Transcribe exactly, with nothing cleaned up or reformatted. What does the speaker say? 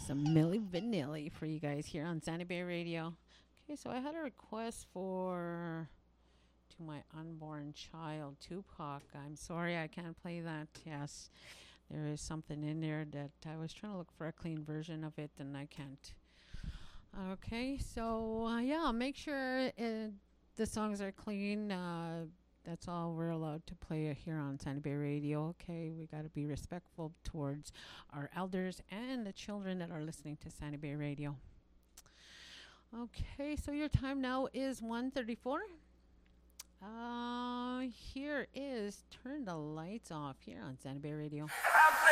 Some Milli Vanilli for you guys here on Sandy Bay Radio. Okay, so I had a request for to my unborn child, Tupac. I'm sorry I can't play that. Yes, there is something in there that I was trying to look for a clean version of it and I can't. Okay, so uh, yeah, make sure uh, the songs are clean. Uh, that's all we're allowed to play here on Sandy Bay Radio. Okay, we got to be respectful towards our elders and the children that are listening to Sandy Bay Radio. Okay, so your time now is one thirty-four. Uh, here is Turn the Lights Off here on Sandy Bay Radio.